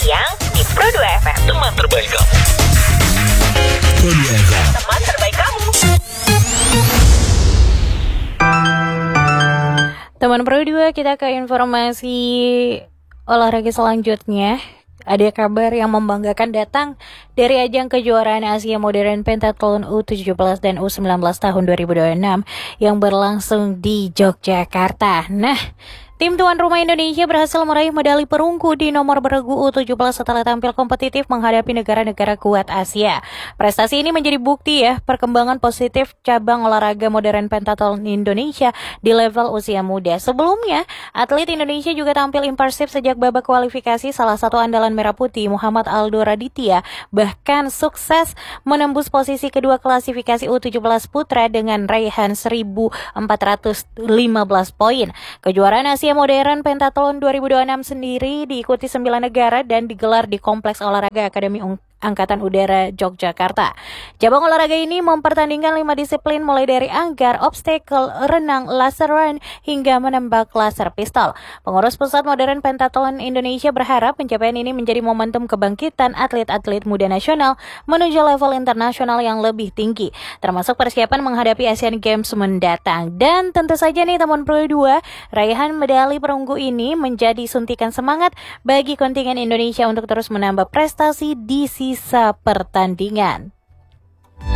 siang di Pro 2 FM. Teman terbaik kamu. Pro 2 FM. Teman terbaik kamu. Teman Pro 2, kita ke informasi olahraga selanjutnya. Ada kabar yang membanggakan datang dari ajang kejuaraan Asia Modern Pentathlon U17 dan U19 tahun 2026 yang berlangsung di Yogyakarta. Nah, tim tuan rumah Indonesia berhasil meraih medali perunggu di nomor beregu U17 setelah tampil kompetitif menghadapi negara-negara kuat Asia. Prestasi ini menjadi bukti perkembangan positif cabang olahraga modern pentathlon Indonesia di level usia muda. Sebelumnya, atlet Indonesia juga tampil impresif sejak babak kualifikasi. Salah satu andalan merah putih, Muhammad Aldo Raditya, bahkan sukses menembus posisi kedua klasifikasi U17 putra dengan raihan 1.415 poin. Kejuaraan Asia Modern Pentathlon 2026 sendiri diikuti 9 negara dan digelar di Kompleks Olahraga Akademi Angkatan Udara Yogyakarta. Cabang olahraga ini mempertandingkan 5 disiplin mulai dari anggar, obstacle, renang, laser run, hingga menembak laser pistol. Pengurus Pusat Modern Pentathlon Indonesia berharap pencapaian ini menjadi momentum kebangkitan atlet-atlet muda nasional menuju level internasional yang lebih tinggi, termasuk persiapan menghadapi Asian Games mendatang. Dan tentu saja nih teman Pro 2, raihan medali perunggu ini menjadi suntikan semangat bagi kontingen Indonesia untuk terus menambah prestasi di sisa pertandingan.